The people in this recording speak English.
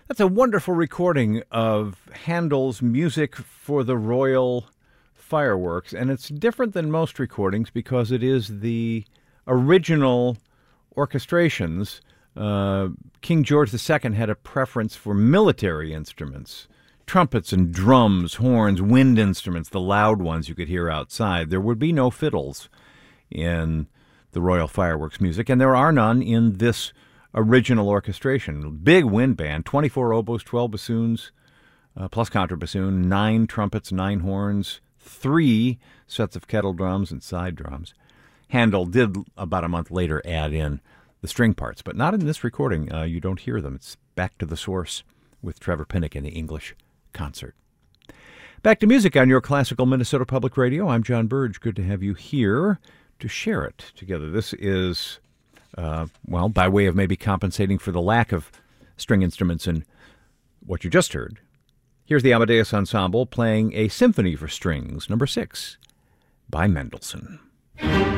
That's a wonderful recording of Handel's music for the Royal Fireworks, and it's different than most recordings because it is the original orchestrations. King George II had a preference for military instruments, trumpets and drums, horns, wind instruments, the loud ones you could hear outside. There would be no fiddles in the Royal Fireworks music, and there are none in this original orchestration. Big wind band, 24 oboes, 12 bassoons, plus contrabassoon, 9 trumpets, 9 horns, 3 sets of kettle drums and side drums. Handel did, about a month later, add in the string parts, but not in this recording. You don't hear them. It's back to the source with Trevor Pinnock in the English concert. Back to music on your classical Minnesota Public Radio. I'm John Burge. Good to have you here to share it together. This is by way of maybe compensating for the lack of string instruments in what you just heard, here's the Amadeus Ensemble playing a symphony for strings, number 6, by Mendelssohn.